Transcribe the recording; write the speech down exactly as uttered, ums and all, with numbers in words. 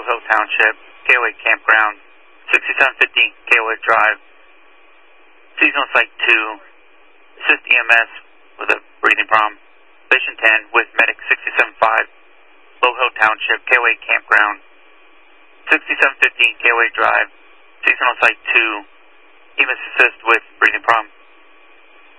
Hill Township, K O A Campground, sixty-seven fifty K O A Drive, Seasonal Site two, assist E M S with a breathing problem. Station ten with Medic sixty-seven five, Low Hill Township, K O A Campground, sixty-seven fifty K O A Drive, Seasonal Site two, E M S assist with breathing problem.